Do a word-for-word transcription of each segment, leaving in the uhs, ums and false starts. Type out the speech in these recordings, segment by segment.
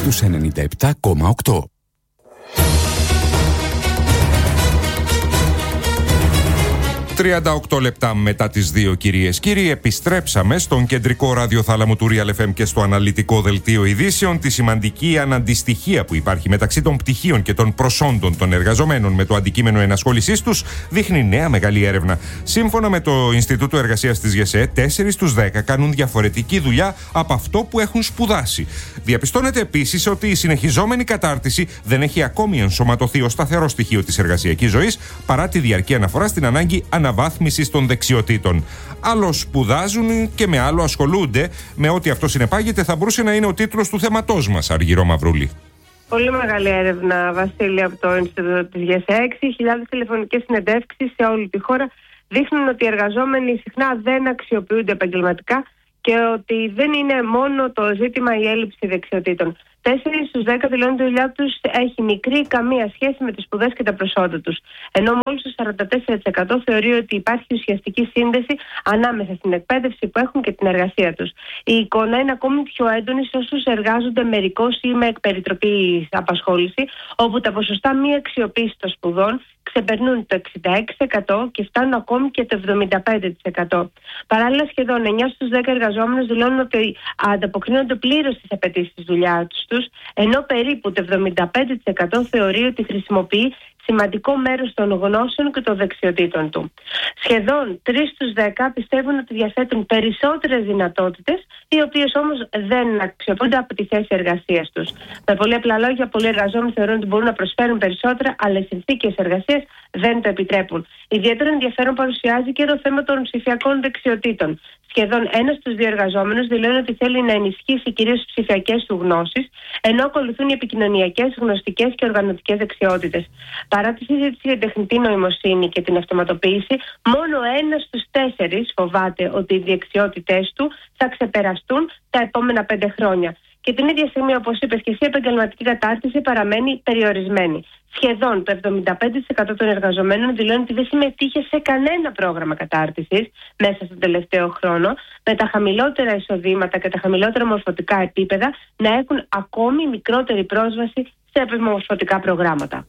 στους ενενήντα επτά κόμμα οκτώ. τριάντα οκτώ λεπτά μετά τις δύο, κυρίες κύριοι, επιστρέψαμε στον κεντρικό ραδιοθάλαμο του Real εφ εμ και στο αναλυτικό δελτίο ειδήσεων. Τη σημαντική αναντιστοιχία που υπάρχει μεταξύ των πτυχίων και των προσόντων των εργαζομένων με το αντικείμενο ενασχόλησής τους δείχνει νέα μεγάλη έρευνα. Σύμφωνα με το Ινστιτούτο Εργασίας της ΓΕΣΕ, τέσσερις στους δέκα κάνουν διαφορετική δουλειά από αυτό που έχουν σπουδάσει. Διαπιστώνεται επίσης ότι η συνεχιζόμενη κατάρτιση δεν έχει ακόμη ενσωματωθεί ως σταθερό στοιχείο της εργασιακής ζωής, παρά τη διαρκή αναφορά στην ανάγκη αναβάθμισης των δεξιοτήτων. Άλλο σπουδάζουν και με άλλο ασχολούνται. Με ό,τι αυτό συνεπάγεται, θα μπορούσε να είναι ο τίτλος του θέματός μας, Αργυρό Μαυρούλη. Πολύ μεγάλη έρευνα, Βασίλη, από το Ινστιτούτο της ΓΕΣΕ. έξι χιλιάδες τηλεφωνικές συνεντεύξεις σε όλη τη χώρα δείχνουν ότι οι εργαζόμενοι συχνά δεν αξιοποιούνται επαγγελματικά και ότι δεν είναι μόνο το ζήτημα η έλλειψη δεξιοτήτων. Τέσσερις στους δέκα δηλώνουν ότι η δουλειά τους έχει μικρή ή καμία σχέση με τις σπουδές και τα προσόντα τους. Ενώ μόλις το σαράντα τέσσερα τοις εκατό θεωρεί ότι υπάρχει ουσιαστική σύνδεση ανάμεσα στην εκπαίδευση που έχουν και την εργασία τους. Η εικόνα είναι ακόμη πιο έντονη σε όσους εργάζονται μερικώς ή με εκπεριτροπή απασχόληση, όπου τα ποσοστά μη αξιοποίησης των σπουδών ξεπερνούν το εξήντα έξι τοις εκατό και φτάνουν ακόμη και το εβδομήντα πέντε τοις εκατό. Παράλληλα, σχεδόν εννιά στους δέκα εργαζόμενους δηλώνουν ότι ανταποκρίνονται πλήρως στις απαιτήσεις της δουλειάς τους, ενώ περίπου το εβδομήντα πέντε τοις εκατό θεωρεί ότι χρησιμοποιεί σημαντικό μέρος των γνώσεων και των δεξιοτήτων του. Σχεδόν τρεις στους δέκα πιστεύουν ότι διαθέτουν περισσότερες δυνατότητες, οι οποίες όμως δεν αξιοποιούνται από τη θέση εργασίας τους. Με πολύ απλά λόγια, πολλοί εργαζόμενοι θεωρούν ότι μπορούν να προσφέρουν περισσότερα, αλλά οι συνθήκες εργασίας δεν το επιτρέπουν. Ιδιαίτερο ενδιαφέρον παρουσιάζει και το θέμα των ψηφιακών δεξιοτήτων. Σχεδόν ένας στους δύο εργαζόμενους δηλώνει ότι θέλει να ενισχύσει κυρίως τις ψηφιακές του γνώσεις, ενώ ακολουθούν οι επικοινωνιακές, γνωστικές και οργανωτικές δεξιότητες. Παρά τη συζήτηση για την τεχνητή νοημοσύνη και την αυτοματοποίηση, μόνο ένας στους τέσσερις φοβάται ότι οι δεξιότητές του θα ξεπεραστούν τα επόμενα πέντε χρόνια. Και την ίδια στιγμή, όπως είπες και εσύ, η επαγγελματική κατάρτιση παραμένει περιορισμένη. Σχεδόν το εβδομήντα πέντε τοις εκατό των εργαζομένων δηλώνει ότι δεν συμμετείχε σε κανένα πρόγραμμα κατάρτισης μέσα στον τελευταίο χρόνο, με τα χαμηλότερα εισοδήματα και τα χαμηλότερα μορφωτικά επίπεδα να έχουν ακόμη μικρότερη πρόσβαση σε επιμορφωτικά προγράμματα.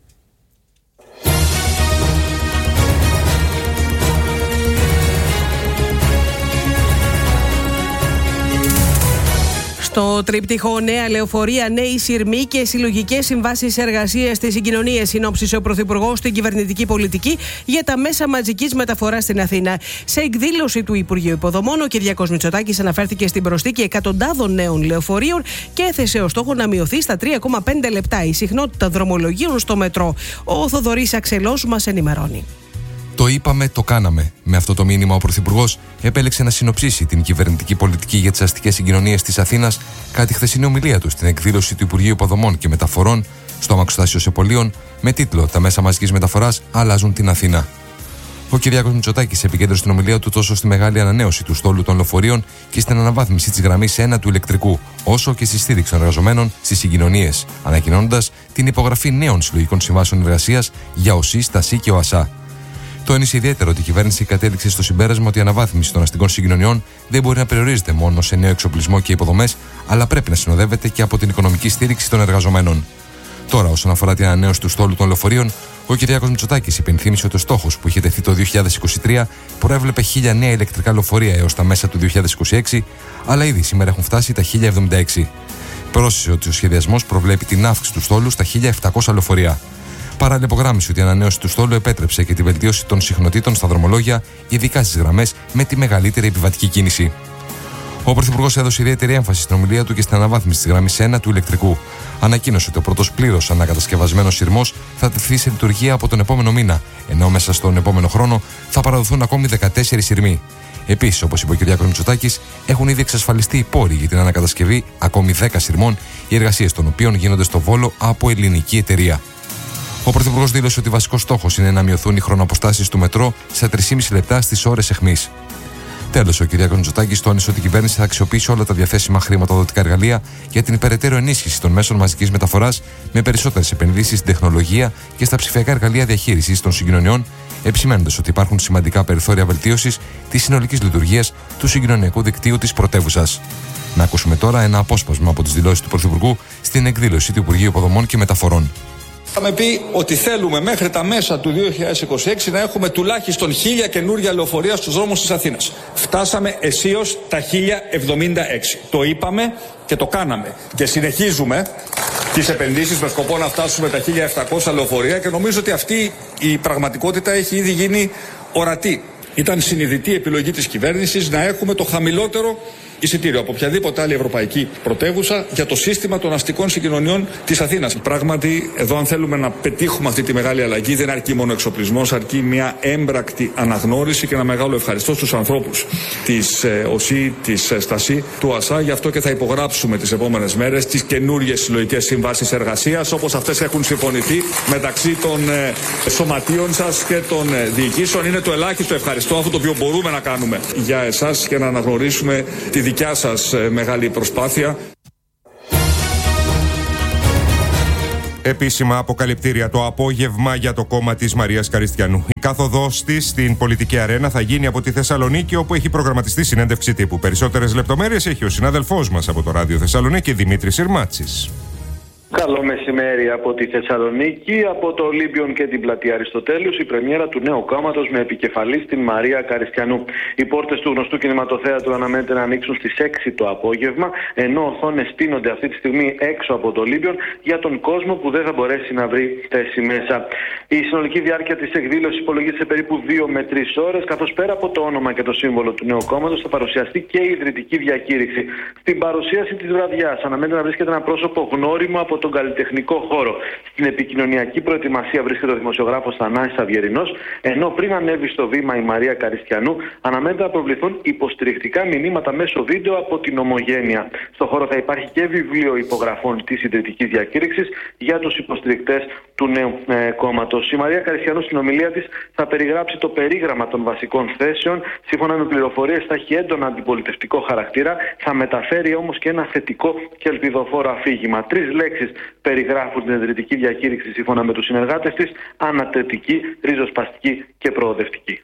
Στο τρίπτυχο Νέα Λεωφορεία, Νέοι Σειρμοί και Συλλογικές Συμβάσεις Εργασίας στις Συγκοινωνίες συνόψισε ο Πρωθυπουργός στην κυβερνητική πολιτική για τα μέσα μαζικής μεταφοράς στην Αθήνα. Σε εκδήλωση του Υπουργείου Υποδομών, ο Κυριάκος Μητσοτάκης αναφέρθηκε στην προσθήκη εκατοντάδων νέων λεωφορείων και έθεσε ως στόχο να μειωθεί στα τρία κόμμα πέντε λεπτά η συχνότητα δρομολογίων στο μετρό. Ο Θοδωρής Αξελός μας ενημερώνει. Το είπαμε, το κάναμε. Με αυτό το μήνυμα, ο Πρωθυπουργός επέλεξε να συνοψίσει την κυβερνητική πολιτική για τις αστικές συγκοινωνίες της Αθήνας κατά τη χθεσινή ομιλία του στην εκδήλωση του Υπουργείου Υποδομών και Μεταφορών στο Αμαξοστάσιο Σεπολίων με τίτλο «Τα μέσα μαζικής μεταφοράς αλλάζουν την Αθήνα». Ο Κυριάκος Μητσοτάκης επικέντρωσε την ομιλία του τόσο στη μεγάλη ανανέωση του στόλου των λεωφορείων και στην αναβάθμιση της γραμμής ένα του ηλεκτρικού, όσο και στη στήριξη των εργαζομένων στις συγκοινωνίες, ανακοινώνοντας την υπογραφή νέων συλλογικών συμβάσεων εργασίας για ΟΣΥ, ΤΑΣΥ και ΟΑΣΑ. Τόνισε ιδιαίτερα ότι η κυβέρνηση κατέληξε στο συμπέρασμα ότι η αναβάθμιση των αστικών συγκοινωνιών δεν μπορεί να περιορίζεται μόνο σε νέο εξοπλισμό και υποδομές, αλλά πρέπει να συνοδεύεται και από την οικονομική στήριξη των εργαζομένων. Τώρα, όσον αφορά την ανανέωση του στόλου των λεωφορείων, ο Κυριάκος Μητσοτάκης υπενθύμησε ότι ο στόχος που είχε τεθεί το δύο χιλιάδες είκοσι τρία προέβλεπε χίλια νέα ηλεκτρικά λεωφορεία έως τα μέσα του δύο χιλιάδες είκοσι έξι, αλλά ήδη σήμερα έχουν φτάσει τα χίλια εβδομήντα έξι. Πρόσθεσε ότι ο σχεδιασμός προβλέπει την αύξηση του στόλου στα χίλια επτακόσια λεωφορεία. Παράλληλα, υπογράμμισε ότι η ανανέωση του στόλου επέτρεψε και τη βελτίωση των συχνοτήτων στα δρομολόγια, ειδικά στις γραμμές με τη μεγαλύτερη επιβατική κίνηση. Ο Πρωθυπουργός έδωσε ιδιαίτερη έμφαση στην ομιλία του και στην αναβάθμιση της γραμμής ένα του ηλεκτρικού. Ανακοίνωσε ότι ο πρώτος πλήρως ανακατασκευασμένος σειρμός θα τεθεί σε λειτουργία από τον επόμενο μήνα, ενώ μέσα στον επόμενο χρόνο θα παραδοθούν ακόμη δεκατέσσερις σειρμοί. Επίσης, όπως είπε ο Κυριάκος Μητσοτάκης, έχουν ήδη εξασφαλιστεί οι πόροι για την ανακατασκευή ακόμη δέκα σειρμών, οι εργασίες των οποίων γίνονται στο Βόλο από ελληνική εταιρεία. Ο Πρωθυπουργός δήλωσε ότι βασικός στόχος είναι να μειωθούν οι χρονοαποστάσεις του μετρό στα τρία κόμμα πέντε λεπτά στις ώρες αιχμής. Τέλος, ο Κυριάκος Μητσοτάκης τόνισε ότι η κυβέρνηση θα αξιοποιήσει όλα τα διαθέσιμα χρηματοδοτικά εργαλεία για την περαιτέρω ενίσχυση των μέσων μαζικής μεταφοράς με περισσότερες επενδύσεις στην τεχνολογία και στα ψηφιακά εργαλεία διαχείρισης των συγκοινωνιών, επισημαίνοντας ότι υπάρχουν σημαντικά περιθώρια βελτίωσης της συνολικής λειτουργίας του συγκοινωνιακού δικτύου της πρωτεύουσας. Να ακούσουμε τώρα ένα απόσπασμα από τις δηλώσεις του Πρωθυπουργού στην εκδήλωση του Υπουργείου Υποδομών και Μεταφορών. Είχαμε πει ότι θέλουμε μέχρι τα μέσα του δύο χιλιάδες είκοσι έξι να έχουμε τουλάχιστον χίλια καινούργια λεωφορεία στους δρόμους της Αθήνας. Φτάσαμε αισίως τα χίλια εβδομήντα έξι. Το είπαμε και το κάναμε. Και συνεχίζουμε τις επενδύσεις με σκοπό να φτάσουμε τα χίλια επτακόσια λεωφορεία και νομίζω ότι αυτή η πραγματικότητα έχει ήδη γίνει ορατή. Ήταν συνειδητή επιλογή της κυβέρνησης να έχουμε το χαμηλότερο εισιτήριο από οποιαδήποτε άλλη ευρωπαϊκή πρωτεύουσα για το σύστημα των αστικών συγκοινωνιών της Αθήνας. Πράγματι, εδώ αν θέλουμε να πετύχουμε αυτή τη μεγάλη αλλαγή, δεν αρκεί μόνο εξοπλισμός, αρκεί μια έμπρακτη αναγνώριση και ένα μεγάλο ευχαριστώ στους ανθρώπους της ε, ΟΣΥ, της ε, ΣΤΑΣΥ, του ΟΑΣΑ. Γι' αυτό και θα υπογράψουμε τις επόμενες μέρες τις καινούργιες συλλογικές συμβάσεις εργασίας, όπως αυτές έχουν συμφωνηθεί μεταξύ των ε, σωματείων σας και των ε, διοικήσεων. Είναι το ελάχιστο ευχαριστώ, αυτό το οποίο μπορούμε να κάνουμε για εσάς και να αναγνωρίσουμε τη δικιά σας μεγάλη προσπάθεια. Επίσημα αποκαλυπτήρια το απόγευμα για το κόμμα της Μαρίας Καριστιανού. Η κάθοδός της στην πολιτική αρένα θα γίνει από τη Θεσσαλονίκη, όπου έχει προγραμματιστεί συνέντευξη τύπου. Περισσότερες λεπτομέρειες έχει ο συνάδελφός μας από το Ράδιο Θεσσαλονίκη, Δημήτρης Συρμάτσης. Καλό μεσημέρι από τη Θεσσαλονίκη, από το Ολύμπιον και την πλατεία Αριστοτέλους, η πρεμιέρα του νέου κόμματος με επικεφαλή την Μαρία Καριστιανού. Οι πόρτες του γνωστού κινηματοθέατρου αναμένεται να ανοίξουν στις έξι το απόγευμα, ενώ οθόνες στείνονται αυτή τη στιγμή έξω από το Ολύμπιον για τον κόσμο που δεν θα μπορέσει να βρει θέση μέσα. Η συνολική διάρκεια της εκδήλωσης υπολογίζεται σε περίπου δύο με τρεις ώρες, καθώς πέρα από το όνομα και το σύμβολο του νέου κόμματος θα παρουσιαστεί και η ιδρυτική διακήρυξη. Στην παρουσίαση της βραδιάς αναμένεται να βρίσκεται ένα πρόσωπο γνώριμο από τον καλλιτεχνικό χώρο. Στην επικοινωνιακή προετοιμασία βρίσκεται ο δημοσιογράφος Θανάσης Αυγερινός, ενώ πριν ανέβει στο βήμα η Μαρία Καριστιανού, αναμένεται να προβληθούν υποστηρικτικά μηνύματα μέσω βίντεο από την Ομογένεια. Στο χώρο θα υπάρχει και βιβλίο υπογραφών της ιδρυτικής διακήρυξης για τους υποστηρικτές του νέου ε, κόμματος. Η Μαρία Καριστιανού στην ομιλία της θα περιγράψει το περίγραμμα των βασικών θέσεων. Σύμφωνα με πληροφορίες, θα έχει έντονα αντιπολιτευτικό χαρακτήρα, θα μεταφέρει όμως και ένα θετικό και ελπιδοφόρο αφήγημα. Τρεις λέξεις περιγράφουν την ιδρυτική διακήρυξη σύμφωνα με τους συνεργάτες της: ανατετική, ριζοσπαστική και προοδευτική.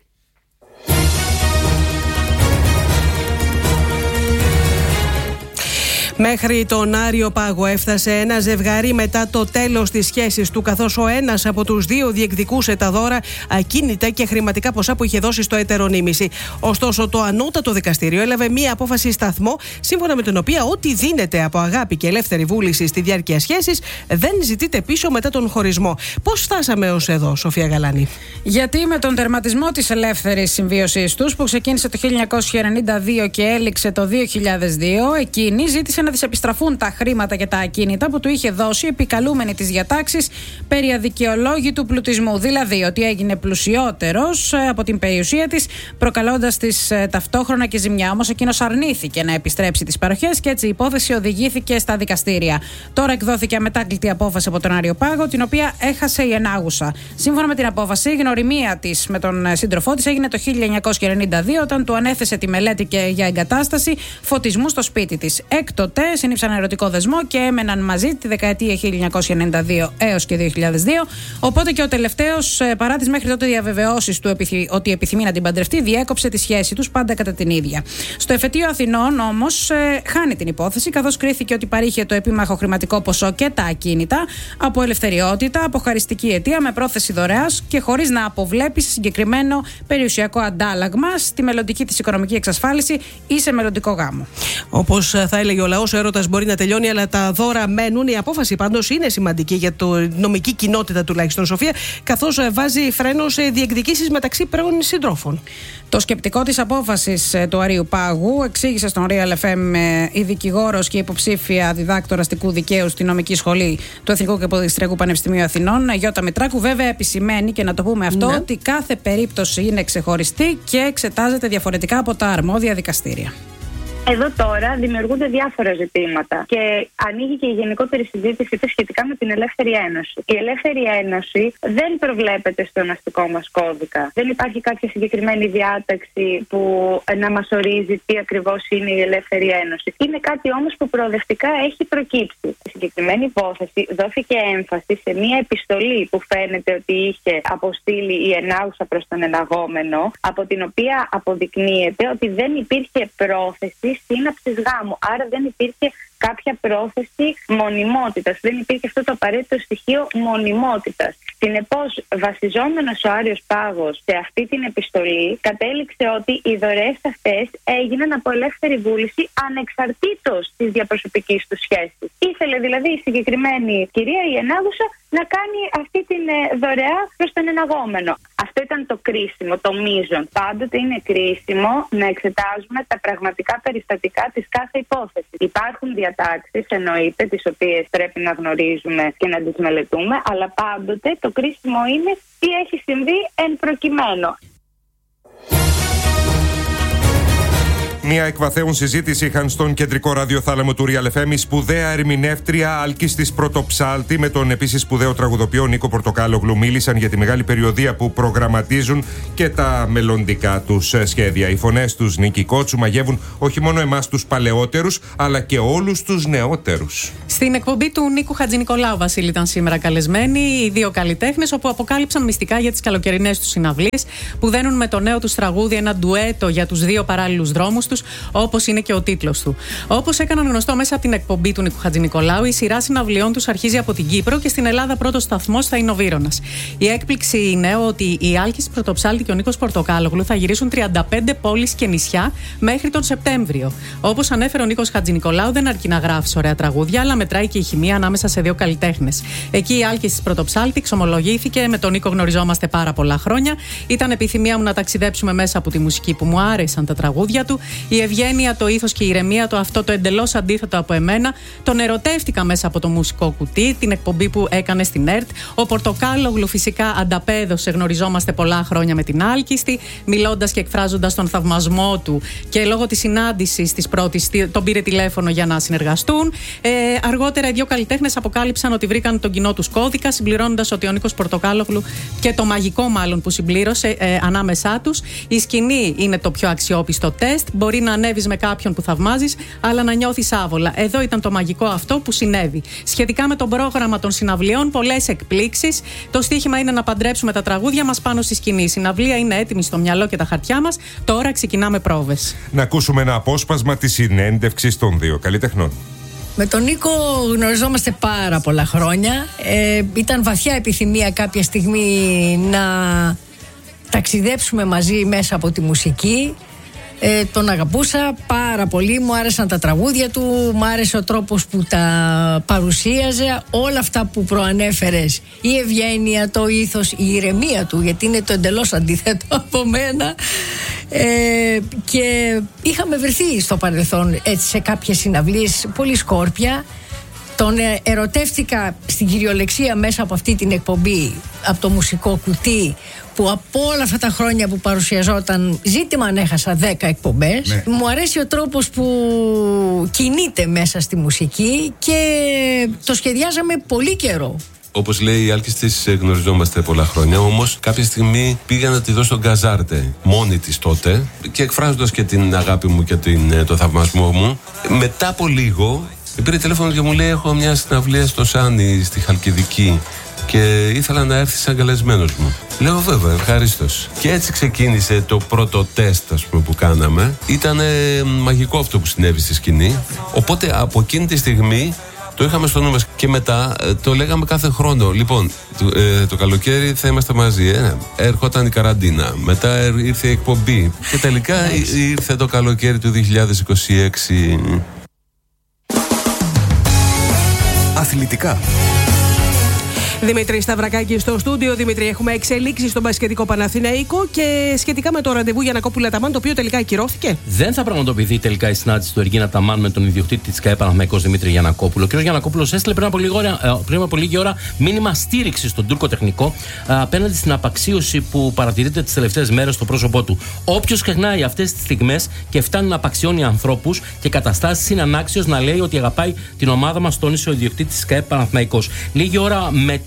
Μέχρι τον Άριο Πάγο έφτασε ένα ζευγάρι μετά το τέλος της σχέσης του, καθώς ο ένας από τους δύο διεκδικούσε τα δώρα, ακίνητα και χρηματικά ποσά που είχε δώσει στο ετερονίμηση. Ωστόσο, το ανώτατο δικαστήριο έλαβε μία απόφαση σταθμό, σύμφωνα με την οποία ό,τι δίνεται από αγάπη και ελεύθερη βούληση στη διάρκεια σχέσης δεν ζητείται πίσω μετά τον χωρισμό. Πώς φτάσαμε ως εδώ, Σοφία Γαλάνη? Γιατί με τον τερματισμό της ελεύθερης συμβίωσής τους, που ξεκίνησε το χίλια εννιακόσια ενενήντα δύο και έληξε το δύο χιλιάδες δύο, εκείνη ζήτησε να της επιστραφούν τα χρήματα και τα ακίνητα που του είχε δώσει, επικαλούμενη τις διατάξεις περί αδικαιολόγητου πλουτισμού. Δηλαδή ότι έγινε πλουσιότερος από την περιουσία της, προκαλώντας της ταυτόχρονα και ζημιά. Όμως εκείνος αρνήθηκε να επιστρέψει τις παροχές και έτσι η υπόθεση οδηγήθηκε στα δικαστήρια. Τώρα εκδόθηκε αμετάκλητη απόφαση από τον Άριο Πάγο, την οποία έχασε η ενάγουσα. Σύμφωνα με την απόφαση, η γνωριμία της με τον σύντροφό της έγινε το χίλια εννιακόσια ενενήντα δύο, όταν του ανέθεσε τη μελέτη και για εγκατάσταση φωτισμού στο σπίτι της. Έκτοτε συνήψαν ερωτικό δεσμό και έμεναν μαζί τη δεκαετία χίλια εννιακόσια ενενήντα δύο έως και δύο χιλιάδες δύο. Οπότε και ο τελευταίος, παρά τις μέχρι τότε διαβεβαιώσεις του ότι επιθυμεί να την παντρευτεί, διέκοψε τη σχέση τους πάντα κατά την ίδια. Στο εφετείο Αθηνών όμως χάνει την υπόθεση, καθώς κρίθηκε ότι παρήχε το επίμαχο χρηματικό ποσό και τα ακίνητα από ελευθεριότητα, από χαριστική αιτία, με πρόθεση δωρεάς και χωρίς να αποβλέπει σε συγκεκριμένο περιουσιακό αντάλλαγμα στη μελλοντική της οικονομική εξασφάλιση ή σε μελλοντικό γάμο. Όπως θα έλεγε ο λαός, ο έρωτας μπορεί να τελειώνει, αλλά τα δώρα μένουν. Η απόφαση πάντως είναι σημαντική για τη νομική κοινότητα, τουλάχιστον, Σοφία, καθώς βάζει φρένο σε διεκδικήσεις μεταξύ πρώην συντρόφων. Το σκεπτικό της απόφασης του Αρίου Πάγου εξήγησε στον Real εφ εμ η δικηγόρος και υποψήφια διδάκτορα αστικού δικαίου στη νομική σχολή του Εθνικού και Ποδιστριακού Πανεπιστημίου Αθηνών, Γιώτα Μητράκου. Βέβαια, επισημαίνει, και να το πούμε αυτό, ναι, ότι κάθε περίπτωση είναι ξεχωριστή και εξετάζεται διαφορετικά από τα αρμόδια δικαστήρια. Εδώ τώρα δημιουργούνται διάφορα ζητήματα και ανοίγει και η γενικότερη συζήτηση σχετικά με την Ελεύθερη Ένωση. Η Ελεύθερη Ένωση δεν προβλέπεται στον αστικό μας κώδικα. Δεν υπάρχει κάποια συγκεκριμένη διάταξη που να μας ορίζει τι ακριβώς είναι η Ελεύθερη Ένωση. Είναι κάτι όμως που προοδευτικά έχει προκύψει. Στη συγκεκριμένη υπόθεση δόθηκε έμφαση σε μια επιστολή που φαίνεται ότι είχε αποστείλει η ενάγουσα προς τον εναγόμενο, από την οποία αποδεικνύεται ότι δεν υπήρχε πρόθεση δηλαδή σύναψης γάμου. Άρα δεν υπήρχε κάποια πρόθεση μονιμότητας. Δεν υπήρχε αυτό το απαραίτητο στοιχείο μονιμότητας. Συνεπώς, βασιζόμενος ο Άριος Πάγος σε αυτή την επιστολή, κατέληξε ότι οι δωρεές αυτές έγιναν από ελεύθερη βούληση ανεξαρτήτως της διαπροσωπικής του σχέσης. Ήθελε δηλαδή η συγκεκριμένη κυρία, η ενάγουσα, να κάνει αυτή την δωρεά προς τον εναγόμενο. Αυτό ήταν το κρίσιμο, το μείζον. Πάντοτε είναι κρίσιμο να εξετάζουμε τα πραγματικά περιστατικά της κάθε υπόθεσης. Υπάρχουν διατάξεις, εννοείται, τις οποίες πρέπει να γνωρίζουμε και να τις μελετούμε, αλλά πάντοτε το κρίσιμο είναι τι έχει συμβεί εν προκειμένου. Μια εκβαθέων συζήτηση είχαν στον κεντρικό ραδιοθάλαμο του Real εφ εμ η σπουδαία ερμηνεύτρια Άλκιστης Πρωτοψάλτη με τον επίσης σπουδαίο τραγουδοποιό Νίκο Πορτοκάλογλου. Μίλησαν για τη μεγάλη περιοδεία που προγραμματίζουν και τα μελλοντικά τους σχέδια. Οι φωνές τους, Νίκη Κότσου, μαγεύουν όχι μόνο εμάς τους παλαιότερους, αλλά και όλους τους νεότερους. Στην εκπομπή του Νίκου Χατζηνικολάου, Βασίλη, ήταν σήμερα καλεσμένοι οι δύο καλλιτέχνες, όπου αποκάλυψαν μυστικά για τις καλοκαιρινές τους συναυλίες, που δένουν με το νέο τους τραγούδι ένα ντουέτο για τους δύο παράλληλους δρόμους τους, όπως είναι και ο τίτλος του. Όπως έκαναν γνωστό μέσα από την εκπομπή του Νίκου Χατζηνικολάου, η σειρά συναυλιών τους αρχίζει από την Κύπρο και στην Ελλάδα πρώτος σταθμός θα είναι ο Βύρωνας. Η έκπληξη είναι ότι η Άλκης Πρωτοψάλτη και ο Νίκος Πορτοκάλογλου θα γυρίσουν τριάντα πέντε πόλεις και νησιά μέχρι τον Σεπτέμβριο. Όπως ανέφερε ο Νίκος Χατζηνικολάου, δεν αρκεί να γράφει ωραία τραγούδια, αλλά μετράει και η χημεία ανάμεσα σε δύο καλλιτέχνες. Εκεί η Άλκης Πρωτοψάλτη εξομολογήθηκε: με τον Νίκο γνωριζόμαστε πάρα πολλά χρόνια. Ήταν επιθυμία μου να ταξιδέψουμε μέσα από τη μουσική που μου άρεσαν τα τραγούδια του. Η ευγένεια, το ήθος και η ηρεμία, το αυτό το εντελώς αντίθετο από εμένα. Τον ερωτεύτηκα μέσα από το μουσικό κουτί, την εκπομπή που έκανε στην ΕΡΤ. Ο Πορτοκάλογλου φυσικά ανταπέδωσε, γνωριζόμαστε πολλά χρόνια με την Άλκιστη, μιλώντας και εκφράζοντας τον θαυμασμό του, και λόγω της συνάντησης της πρώτης τον πήρε τηλέφωνο για να συνεργαστούν. Ε, αργότερα οι δύο καλλιτέχνες αποκάλυψαν ότι βρήκαν τον κοινό τους κώδικα, συμπληρώνοντας ότι ο Νίκος Πορτοκάλογλου και το μαγικό μάλλον που συμπλήρωσε ε, ανάμεσά τους. Η σκηνή είναι το πιο αξιόπιστο τεστ. Μπορεί να ανέβεις με κάποιον που θαυμάζεις, αλλά να νιώθεις άβολα. Εδώ ήταν το μαγικό αυτό που συνέβη. Σχετικά με το πρόγραμμα των συναυλιών, πολλές εκπλήξεις. Το στοίχημα είναι να παντρέψουμε τα τραγούδια μας πάνω στη σκηνή. Η συναυλία είναι έτοιμη στο μυαλό και τα χαρτιά μας. Τώρα ξεκινάμε πρόβες. Να ακούσουμε ένα απόσπασμα της συνέντευξης των δύο καλλιτεχνών. Με τον Νίκο γνωριζόμαστε πάρα πολλά χρόνια. Ε, ήταν βαθιά επιθυμία κάποια στιγμή να ταξιδέψουμε μαζί μέσα από τη μουσική. Ε, τον αγαπούσα πάρα πολύ, μου άρεσαν τα τραγούδια του, μου άρεσε ο τρόπος που τα παρουσίαζε, όλα αυτά που προανέφερες, η ευγένεια, το ήθος, η ηρεμία του, γιατί είναι το εντελώς αντίθετο από μένα. Ε, και είχαμε βρεθεί στο παρελθόν έτσι, σε κάποιες συναυλίες πολύ σκόρπια. Τον ερωτεύτηκα στην κυριολεξία μέσα από αυτή την εκπομπή, από το μουσικό κουτί, που από όλα αυτά τα χρόνια που παρουσιαζόταν, ζήτημα αν έχασα δέκα εκπομπές. Ναι. Μου αρέσει ο τρόπος που κινείται μέσα στη μουσική και το σχεδιάζαμε πολύ καιρό. Όπως λέει η Άλκης της, γνωριζόμαστε πολλά χρόνια. Όμως κάποια στιγμή πήγα να τη δω στον Καζάρτε, μόνη της τότε, και εκφράζοντας και την αγάπη μου και την, το θαυμασμό μου, μετά από λίγο πήρε τηλέφωνο και μου λέει: έχω μια συναυλία στο Σάνι στη Χαλκιδική και ήθελα να έρθει σαν καλεσμένος μου. Λέω βέβαια, ευχαρίστως. Και έτσι ξεκίνησε το πρώτο τεστ, ας πούμε, που κάναμε. Ήταν μαγικό αυτό που συνέβη στη σκηνή. Οπότε από εκείνη τη στιγμή το είχαμε στο νου μας και μετά το λέγαμε κάθε χρόνο. Λοιπόν, το, ε, το καλοκαίρι θα είμαστε μαζί. Ε. Έρχονταν η καραντίνα. Μετά ήρθε η εκπομπή. Και τελικά ήρθε το καλοκαίρι του δύο χιλιάδες είκοσι έξι. Αθλητικά. Δημήτρη Σταυρακάκη στο στούντιο. Δημήτρη, έχουμε εξελίξεις στον μπασκετικό Παναθηναϊκό και σχετικά με το ραντεβού Γιαννακόπουλου Αταμάν, το οποίο τελικά ακυρώθηκε. Δεν θα πραγματοποιηθεί τελικά η συνάντηση του Εργίνα Αταμάν με τον ιδιοκτήτη της ΚΑΕ Παναθηναϊκός Δημήτρη Γιαννακόπουλο. Ο κ. Γιαννακόπουλος έστειλε πριν από λίγη ώρα, πριν από λίγη ώρα μήνυμα στήριξη στον Τούρκο τεχνικό απέναντι στην απαξίωση που παρατηρείται τις τελευταίες μέρες στο πρόσωπό του. Όποιος ξεχνάει αυτές τις στιγμές και φτάνει να απαξιώνει ανθρώπους και καταστάσεις, είναι ανάξιος να λέει ότι αγαπάει την ομάδα μας, τόνισε ο ιδιοκτήτης της ΚΑΕ Παναθηναϊκός. Λίγη ώρα μετά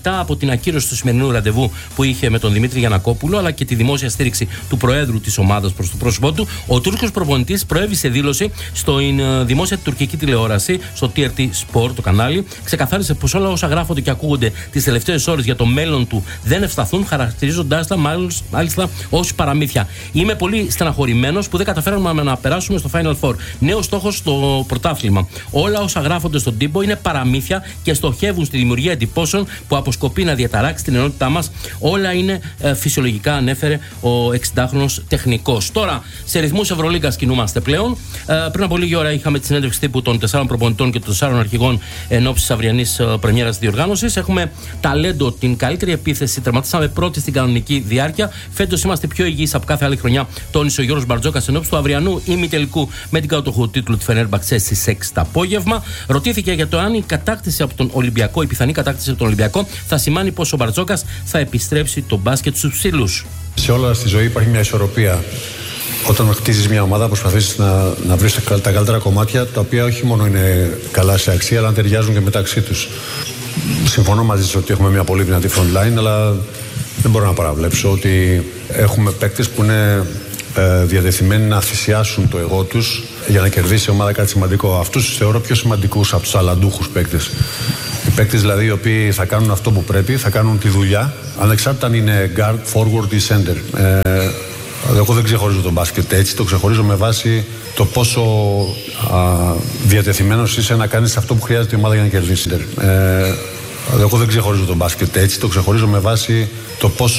μετά από την ακύρωση του σημερινού ραντεβού που είχε με τον Δημήτρη Γιαννακόπουλο, αλλά και τη δημόσια στήριξη του Προέδρου της ομάδας προς το πρόσωπό του, ο Τούρκος προπονητής προέβη σε δήλωση στην δημόσια τουρκική τηλεόραση, στο τι αρ τι Sport, το κανάλι. Ξεκαθάρισε πως όλα όσα γράφονται και ακούγονται τις τελευταίες ώρες για το μέλλον του δεν ευσταθούν, χαρακτηρίζοντάς τα μάλιστα ως παραμύθια. Είμαι πολύ στεναχωρημένος που δεν καταφέραμε να περάσουμε στο Final Four. Νέος στόχος στο πρωτάθλημα. Όλα όσα γράφονται στον τύπο είναι παραμύθια και στοχεύουν στη δημιουργία εντυπώσεων που αποσκοπεί να διαταράξει την ενότητά μας. Όλα είναι ε, φυσιολογικά, ανέφερε ο εξηντάχρονος τεχνικός. Τώρα, σε ρυθμούς Ευρωλίγκας κινούμαστε πλέον. Ε, πριν από λίγη ώρα είχαμε τη συνέντευξη τύπου των τεσσάρων προπονητών και των τεσσάρων αρχηγών εν ώψη της αυριανής ε, πρεμιέρας διοργάνωσης. Έχουμε ταλέντο, την καλύτερη επίθεση. Τερματίσαμε πρώτη στην κανονική διάρκεια. Φέτος είμαστε πιο υγιείς από κάθε άλλη χρονιά, τόνισε ο Γιώργος Μπαρτζόκας εν ώψη του αυριανού ημιτελικού με την κατοχού τίτλου τη Φενέρμπαξε στις έξι το απόγευμα. Ρωτήθηκε για το αν η κατάκτηση από τον Ολυμπιακό, η πιθανή κατάκτηση από τον Ολυμπιακό, θα σημάνει πως ο Μπαρτζόκας θα επιστρέψει το μπάσκετ στους ψηλούς. Σε όλα στη ζωή υπάρχει μια ισορροπία. Όταν χτίζεις μια ομάδα, προσπαθείς να, να βρεις τα, τα καλύτερα κομμάτια, τα οποία όχι μόνο είναι καλά σε αξία, αλλά να ταιριάζουν και μεταξύ τους. Συμφωνώ μαζί σας ότι έχουμε μια πολύ δυνατή front line, αλλά δεν μπορώ να παραβλέψω ότι έχουμε παίκτες που είναι ε, διατεθειμένοι να θυσιάσουν το εγώ τους για να κερδίσει η ομάδα κάτι σημαντικό. Αυτούς τους θεωρώ πιο σημαντικούς από τους ταλαντούχους παίκτες. Οι παίκτες δηλαδή οι οποίοι θα κάνουν αυτό που πρέπει, θα κάνουν τη δουλειά, ανεξάρτητα αν είναι guard, forward ή center. Ε, εγώ δεν ξεχωρίζω τον μπάσκετ έτσι, το ξεχωρίζω με βάση το πόσο α, διατεθειμένος είσαι να κάνεις αυτό που χρειάζεται η ομάδα για να κερδίσει. Ε, εγώ δεν ξεχωρίζω τον μπάσκετ έτσι, το ξεχωρίζω με βάση το πόσο